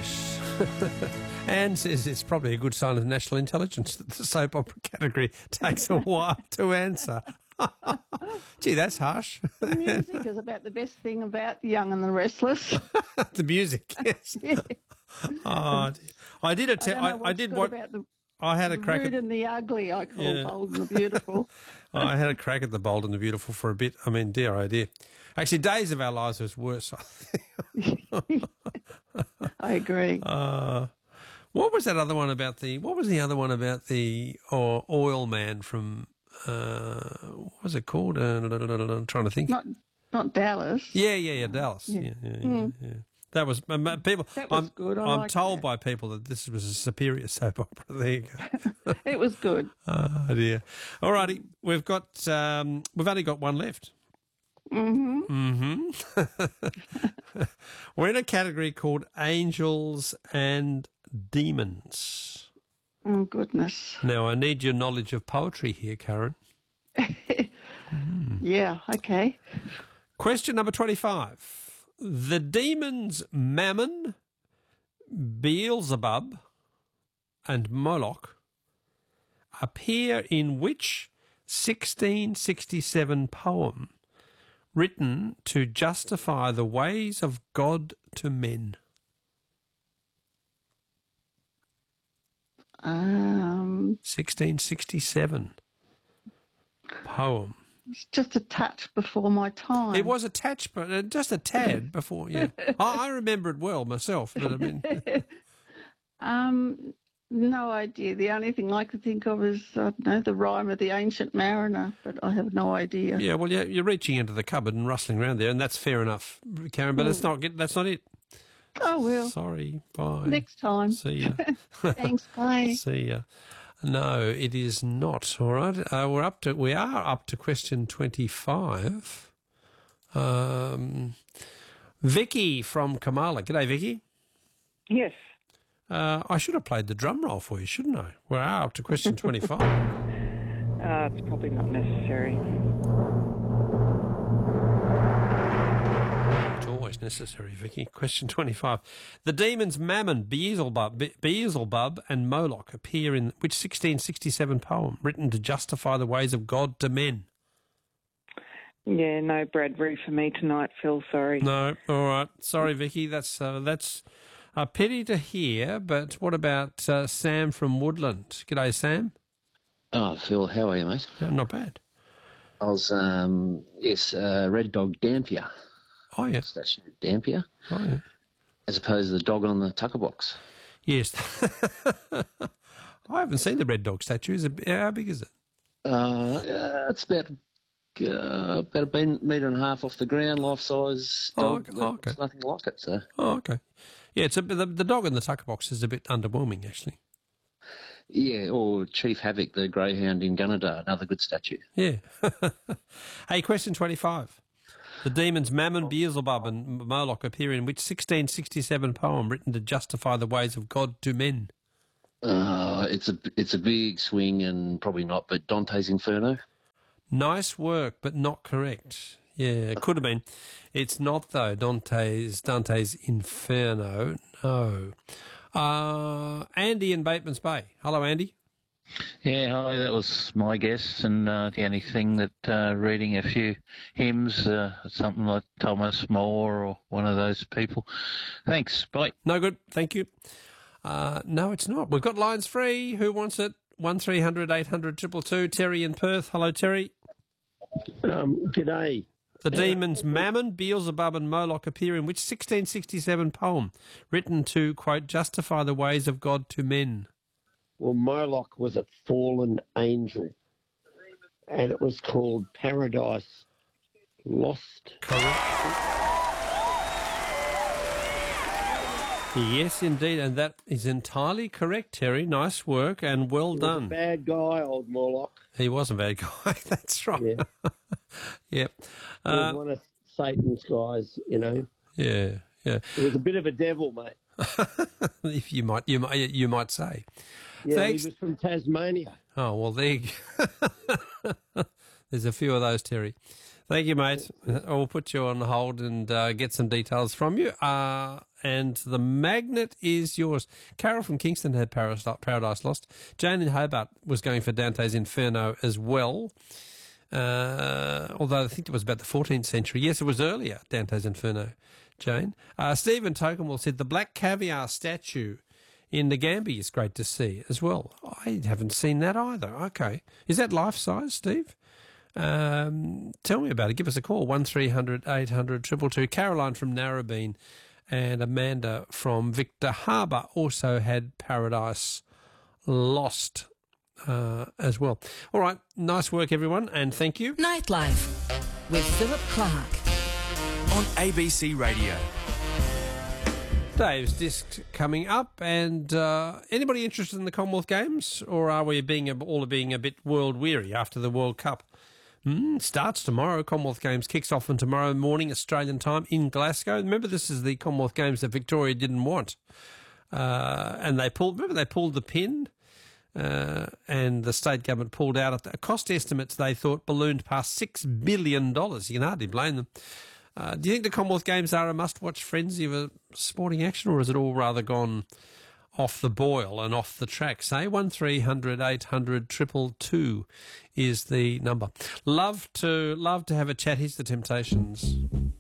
English. Anne says it's probably a good sign of national intelligence that the soap opera category takes a while to answer. Gee, that's harsh. The music is about the best thing about Young and the Restless. The music, yes. Yeah. Oh, dear. I did I had a the crack rude at and the ugly, I call Yeah. Bold and the Beautiful. I had a crack at the Bold and the Beautiful for a bit. I mean, dear, oh dear. Actually, Days of Our Lives was worse, I think. I agree. What was that other one about what was the other one about the oil man from, what was it called? I'm trying to think. Not Dallas. Yeah, Dallas. Yeah. That was, people, That was good. I I'm liked told that. by people that this was a superior soap opera. There you go. It was good. Oh dear. All righty. We've only got one left. We're in a category called Angels and Demons. Oh, goodness. Now, I need your knowledge of poetry here, Karen. Yeah, okay. Question number 25. The demons Mammon, Beelzebub, and Moloch appear in which 1667 poem written to justify the ways of God to men? 1667 poem. It's just a touch before my time. It was attached, but just a tad before, yeah. I remember it well myself, but I mean... No idea. The only thing I could think of is, I don't know, the rhyme of the Ancient Mariner, but I have no idea. Yeah, well, you're reaching into the cupboard and rustling around there, and that's fair enough, Karen, but that's not it. Oh, well. Sorry, bye. Next time. See ya. Thanks, bye. See ya. No, it is not. All right, we are up to question 25. Vicky from Kamala. G'day, Vicky. Yes. I should have played the drum roll for you, shouldn't I? We are up to question 25. It's probably not necessary. It's always necessary, Vicky. Question 25. The demons Mammon, Beelzebub and Moloch appear in which 1667 poem written to justify the ways of God to men? Yeah, no Bradbury for me tonight, Phil, sorry. No, all right. Sorry, Vicky. That's a pity to hear, but what about Sam from Woodland? G'day, Sam. Oh, Phil, how are you, mate? Yeah, not bad. I was, Red Dog Dampier. Oh, yeah. Statue of Dampier. Oh, yeah. As opposed to the dog on the tucker box. Yes. I haven't seen the Red Dog statue. How big is it? It's about a metre and a half off the ground, life-size dog. Oh, okay. There's nothing like it, so... Oh, okay. Yeah, the dog in the tucker box is a bit underwhelming, actually. Yeah, or Chief Havoc, the greyhound in Gunnedah, another good statue. Yeah. Hey, question 25. The demons Mammon, Beelzebub and Moloch appear in which 1667 poem written to justify the ways of God to men? It's a big swing and probably not, but Dante's Inferno. Nice work, but not correct. Yeah, it could have been. It's not, though. Dante's Inferno. No. Andy in Bateman's Bay. Hello, Andy. Yeah, hi, that was my guess, and the only thing that reading a few hymns, something like Thomas More or one of those people. Thanks, bye. No good, thank you. No, it's not. We've got lines free. Who wants it? 1300 800 222. Terry in Perth. Hello, Terry. G'day. The demons Mammon, Beelzebub and Moloch appear in which 1667 poem written to, quote, justify the ways of God to men? Well, Moloch was a fallen angel, and it was called Paradise Lost. Correct. Yes, indeed, and that is entirely correct, Terry. Nice work and well done. He was a bad guy, old Moloch. He was a bad guy, that's right. Yeah. Yep. He was one of Satan's guys, you know. Yeah, yeah. He was a bit of a devil, mate. If you might say. Yeah, Thanks. he was from Tasmania. Oh, well, there you go. There's a few of those, Terry. Thank you, mate. I'll put you on hold and get some details from you. and the magnet is yours. Carol from Kingston had Paradise Lost. Jane in Hobart was going for Dante's Inferno as well, although I think it was about the 14th century. Yes, it was earlier, Dante's Inferno, Jane. Stephen Tokemwell said the black caviar statue in the Gambia is great to see as well. I haven't seen that either. Okay. Is that life-size, Steve? Tell me about it. Give us a call, 1300 800 222. Caroline from Narrabeen and Amanda from Victor Harbour also had Paradise Lost as well. All right, nice work, everyone, and thank you. Nightlife with Philip Clark on ABC Radio. Dave's disc coming up, and anybody interested in the Commonwealth Games, or are we all being a bit world weary after the World Cup? Starts tomorrow. Commonwealth Games kicks off on tomorrow morning Australian time in Glasgow. Remember, this is the Commonwealth Games that Victoria didn't want, and they pulled the pin, and the state government pulled out. At the cost estimates they thought ballooned past $6 billion. You can hardly blame them. Do you think the Commonwealth Games are a must-watch frenzy of sporting action, or has it all rather gone off the boil and off the track? Say 1300 800 222 is the number. Love to have a chat. Here's the Temptations.